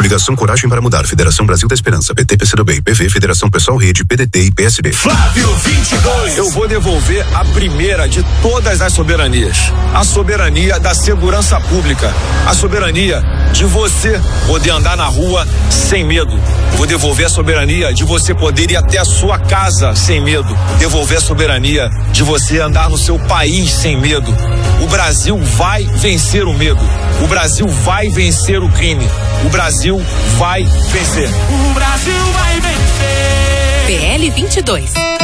Coligação Coragem para Mudar, Federação Brasil da Esperança, PT, PCdoB, PV, Federação Pessoal Rede, PDT e PSB. Flávio 22. Eu vou devolver a primeira de todas as soberanias. A soberania da segurança pública. A soberania de você poder andar na rua sem medo. Vou devolver a soberania de você poder ir até a sua casa sem medo. Devolver a soberania de você andar no seu país sem medo. O Brasil vai vencer o medo. O Brasil vai vencer o crime. O Brasil vai vencer. O Brasil vai vencer. PL 22.